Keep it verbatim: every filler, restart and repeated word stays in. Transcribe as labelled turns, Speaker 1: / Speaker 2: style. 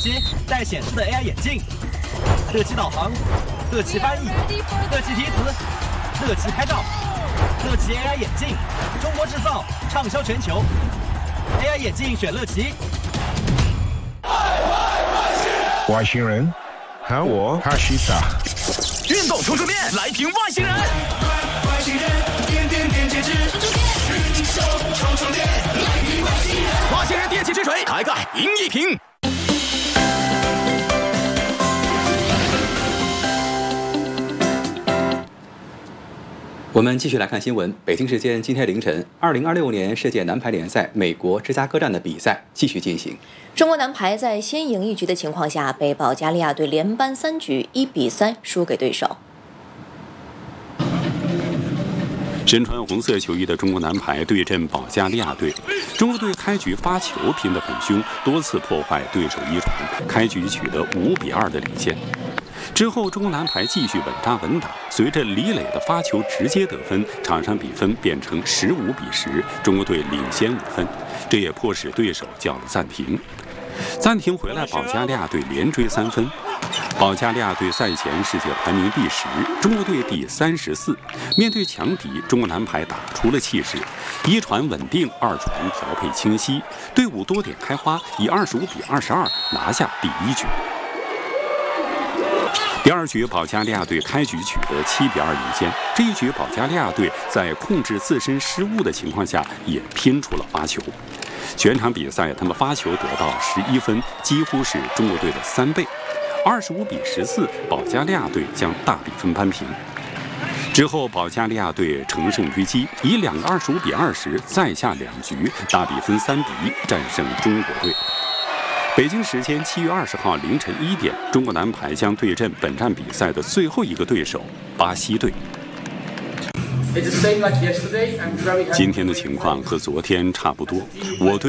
Speaker 1: 奇带显示的 A I 眼镜，乐奇导航，乐奇翻译，乐奇提词，乐奇拍照，乐奇 A I 眼镜，中国制造，畅销全球。A I 眼镜选乐奇。
Speaker 2: 外星人，喊我哈西塔。
Speaker 3: 运动冲冲面，来瓶外星人。外星人，点点点截止。运手冲冲面，来瓶外星人。外星人电气之水，开盖赢一瓶。
Speaker 4: 我们继续来看新闻。北京时间今天凌晨，二零二六年世界男排联赛美国芝加哥站的比赛继续进行。
Speaker 5: 中国男排在先赢一局的情况下，被保加利亚队连扳三局，一比三输给对手。
Speaker 6: 身穿红色球衣的中国男排对阵保加利亚队，中国队开局发球拼得很凶，多次破坏对手一传，开局取得五比二的领先。之后，中国男排继续稳扎稳打，随着李磊的发球直接得分，场上比分变成十五比十，中国队领先五分，这也迫使对手叫了暂停。暂停回来，保加利亚队连追三分。保加利亚队赛前世界排名第十，中国队第三十四。面对强敌，中国男排打出了气势，一传稳定，二传调配清晰，队伍多点开花，以二十五比二十二拿下第一局。第二局，保加利亚队开局取得七比二领先。这一局，保加利亚队在控制自身失误的情况下，也拼出了发球。全场比赛，他们发球得到十一分，几乎是中国队的三倍。二十五比十四，保加利亚队将大比分扳平。之后，保加利亚队乘胜追击，以两个二十五比二十再下两局，大比分三比一战胜中国队。北京时间七月二十号凌晨一点，中国男排将对阵本站比赛的最后一个对手巴西队。今天的情况和昨天差不多，我对